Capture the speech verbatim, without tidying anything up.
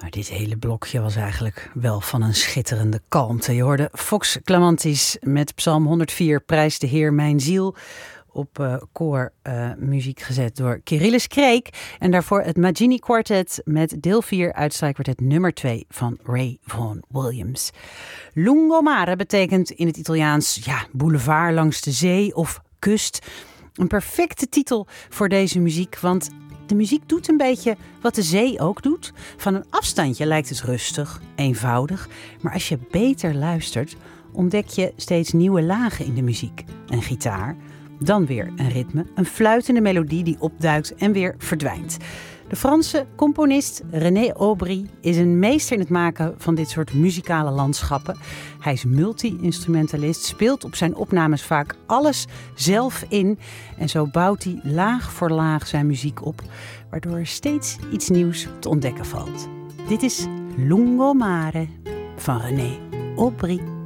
Nou, dit hele blokje was eigenlijk wel van een schitterende kalmte. Je hoorde Vox Clamantis met Psalm honderdvier, Prijs de Heer mijn ziel, op uh, koor uh, muziek gezet door Kyrillis Kreek. En daarvoor het Magini Quartet met deel vier uit strijkkwartet nummer twee van Ray Vaughan Williams. Lungomare betekent in het Italiaans ja, boulevard langs de zee of kust. Een perfecte titel voor deze muziek, want de muziek doet een beetje wat de zee ook doet. Van een afstandje lijkt het rustig, eenvoudig. Maar als je beter luistert, ontdek je steeds nieuwe lagen in de muziek. Een gitaar, dan weer een ritme, een fluitende melodie die opduikt en weer verdwijnt. De Franse componist René Aubry is een meester in het maken van dit soort muzikale landschappen. Hij is multi-instrumentalist, speelt op zijn opnames vaak alles zelf in. En zo bouwt hij laag voor laag zijn muziek op, waardoor er steeds iets nieuws te ontdekken valt. Dit is Lungomare van René Aubry.